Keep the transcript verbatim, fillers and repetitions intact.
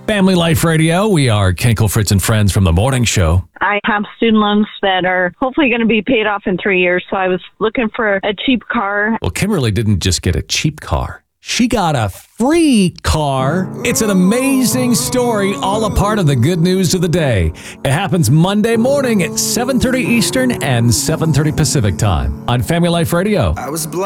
Family Life Radio. We are Kenkel, Fritz, and Friends from the morning show. I have student loans that are hopefully going to be paid off in three years, so I was looking for a cheap car. Well, Kimberly didn't just get a cheap car. She got a free car. It's an amazing story, all a part of the good news of the day. It happens Monday morning at seven thirty Eastern and seven thirty Pacific time on Family Life Radio. I was blind.